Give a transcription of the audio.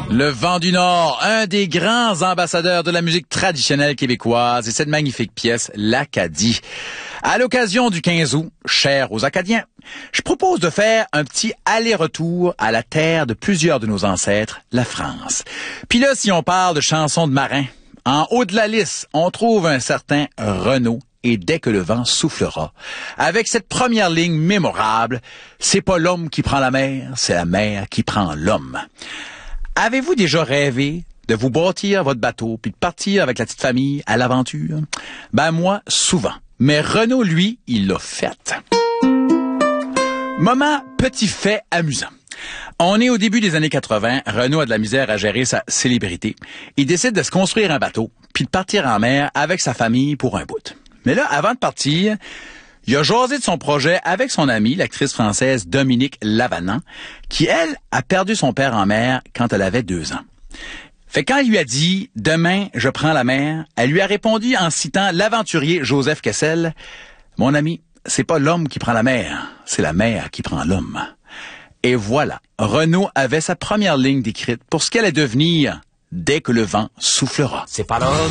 Le Vent du Nord, un des grands ambassadeurs de la musique traditionnelle québécoise, et cette magnifique pièce, l'Acadie. À l'occasion du 15 août, cher aux Acadiens, je propose de faire un petit aller-retour à la terre de plusieurs de nos ancêtres, la France. Puis là, si on parle de chansons de marins, en haut de la liste, on trouve un certain Renaud. Et dès que le vent soufflera, avec cette première ligne mémorable, c'est pas l'homme qui prend la mer, c'est la mer qui prend l'homme. Avez-vous déjà rêvé de vous bâtir votre bateau puis de partir avec la petite famille à l'aventure? Ben moi, souvent. Mais Renaud, lui, il l'a fait. Moment petit fait amusant. On est au début des années 80, Renaud a de la misère à gérer sa célébrité. Il décide de se construire un bateau puis de partir en mer avec sa famille pour un bout. Mais là, avant de partir, il a jasé de son projet avec son amie, l'actrice française Dominique Lavanant, qui, elle, a perdu son père en mer quand elle avait 2 ans. Fait quand il lui a dit « Demain, je prends la mer », elle lui a répondu en citant l'aventurier Joseph Kessel, « Mon ami, c'est pas l'homme qui prend la mer, c'est la mer qui prend l'homme. » Et voilà, Renaud avait sa première ligne décrite pour ce qu'elle allait devenir dès que le vent soufflera. C'est pas l'homme